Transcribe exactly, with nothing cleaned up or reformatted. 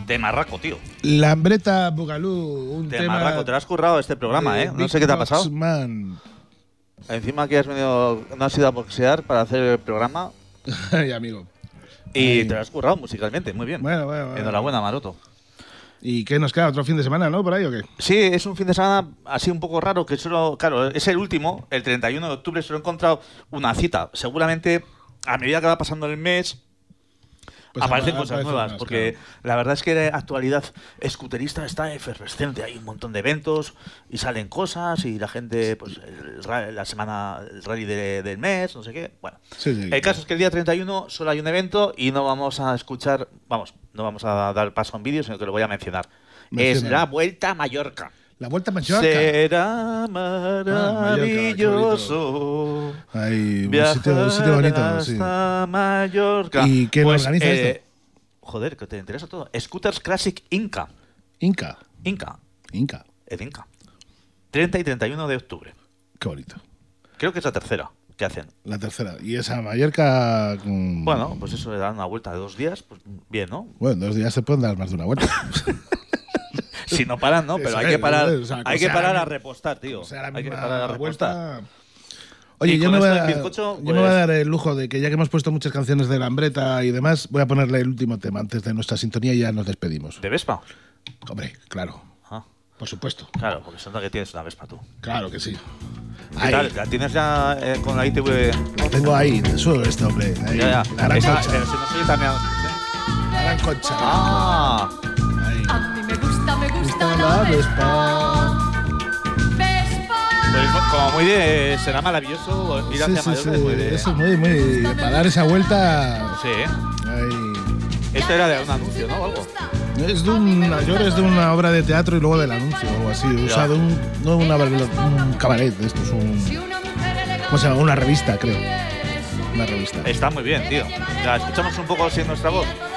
Temarraco, tío. Lambreta Bugalú, un Temarraco, tema. te lo has currado este programa, ¿eh? No sé qué te ha pasado. Man. Encima que has venido, no has ido a boxear para hacer el programa. Ay, amigo. Y Ay. te lo has currado musicalmente, muy bien. Bueno, bueno, bueno. Enhorabuena, Maroto. ¿Y qué nos queda? ¿Otro fin de semana, no? ¿Por ahí o qué? Sí, es un fin de semana así un poco raro, que solo, claro, es el último, el treinta y uno de octubre, solo he encontrado una cita. Seguramente, a medida que va pasando el mes, Pues aparecen apa- cosas aparecen nuevas, más, porque claro. la verdad es que la actualidad escuterista está efervescente. Hay un montón de eventos y salen cosas y la gente, pues, el ra- la semana, el rally de- del mes, no sé qué. Bueno, Sí, sí, el caso es que el día treinta y uno solo hay un evento y no vamos a escuchar, vamos, no vamos a dar paso en vídeo, sino que lo voy a mencionar. Menciona. Es la Vuelta a Mallorca. La Vuelta a Mallorca. Será Ah, maravilloso. Mallorca, Ay, un sitio, un sitio bonito, sí. Hasta Mallorca. ¿Y quién Pues, organiza eh, esto? Joder, que te interesa todo. Scooters Classic Inca. Inca. Inca. Inca. El Inca. treinta y treinta y uno de octubre. Qué bonito. Creo que es la tercera que hacen. La tercera. Y esa Mallorca. Con... Bueno, pues eso le dan una vuelta de dos días. Pues bien, ¿no? Bueno, en dos días se pueden dar más de una vuelta. Si no paran, ¿no? Pero Eso hay es, que parar, o sea, hay o que sea, parar la a mi- repostar, tío. O sea, la Hay que misma parar a repostar. vuelta. Oye, Y yo con me, voy esto a, del bizcocho, yo me voy a pues- dar el lujo de que ya que hemos puesto muchas canciones de Lambreta y demás, voy a ponerle el último tema antes de nuestra sintonía y ya nos despedimos. ¿De Vespa? Hombre, claro, Ah, por supuesto. claro, porque se nota que tienes una Vespa tú. Claro que sí. ¿Qué Ahí, tal? ¿La tienes ya eh, con la I T V? lo tengo ahí, de suelo este hombre. Ahí, Ya, ya. La gran Esa- concha. pero si no soy también. ¿sí? La gran concha. Ah, Ahí. A mí me gusta, me gusta Gusta la la Vespa. Vespa. pues como muy de. Será maravilloso ir Sí, hacia sí, Mallorca sí. después de. Eso es muy, muy. Para dar esa vuelta. Sí, ¿eh? Ahí. Esto era de un anuncio, ¿no? O algo. Es de un mayor, es de una obra de teatro y luego del anuncio o algo así. O sea, de un, no una, un cabaret, esto es un. Si una mujer elegante ¿Cómo se llama? Una revista, creo. es Una revista. Está muy bien, tío. Ya, escuchamos un poco así nuestra voz.